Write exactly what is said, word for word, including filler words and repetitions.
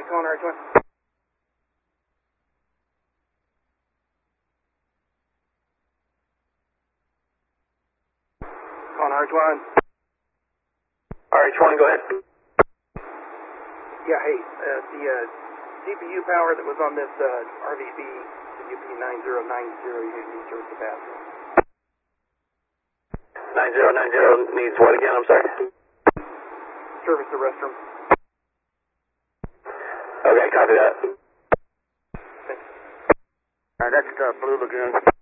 calling R H one. Calling R H one. R H one, go ahead. Yeah, hey, uh, the uh, C P U power that was on this uh, R V B, the U P nine zero nine zero, you need to service the bathroom. nine zero nine zero needs what again? I'm sorry. Service the restroom. Okay, copy that. Thanks. Alright, that's uh, Blue Lagoon.